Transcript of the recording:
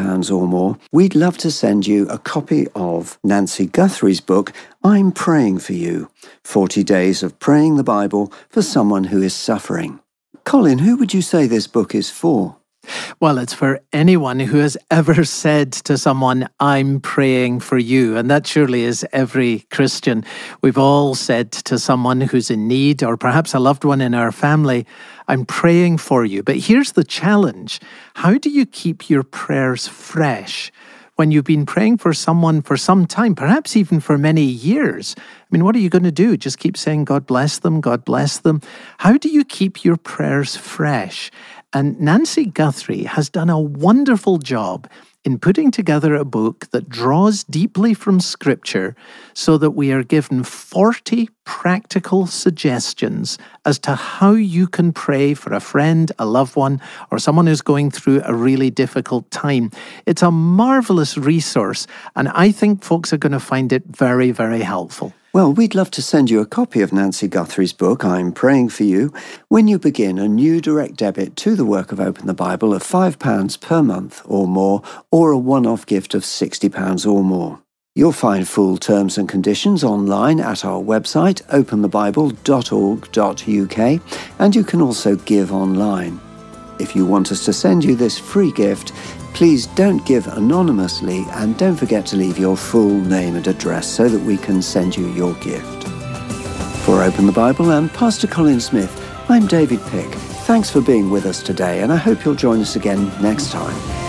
£60 or more, we'd love to send you a copy of Nancy Guthrie's book, I'm Praying for You, 40 Days of Praying the Bible for Someone Who is Suffering. Colin, who would you say this book is for? Well, it's for anyone who has ever said to someone, I'm praying for you. And that surely is every Christian. We've all said to someone who's in need, or perhaps a loved one in our family, I'm praying for you. But here's the challenge. How do you keep your prayers fresh when you've been praying for someone for some time, perhaps even for many years? I mean, what are you going to do? Just keep saying, God bless them, God bless them. How do you keep your prayers fresh? And Nancy Guthrie has done a wonderful job in putting together a book that draws deeply from Scripture so that we are given 40 practical suggestions as to how you can pray for a friend, a loved one, or someone who's going through a really difficult time. It's a marvelous resource, and I think folks are going to find it very, very helpful. Well, we'd love to send you a copy of Nancy Guthrie's book, I'm Praying for You, when you begin a new direct debit to the work of Open the Bible of £5 per month or more, or a one-off gift of £60 or more. You'll find full terms and conditions online at our website, openthebible.org.uk, and you can also give online. If you want us to send you this free gift, please don't give anonymously and don't forget to leave your full name and address so that we can send you your gift. For Open the Bible and Pastor Colin Smith, I'm David Pick. Thanks for being with us today, and I hope you'll join us again next time.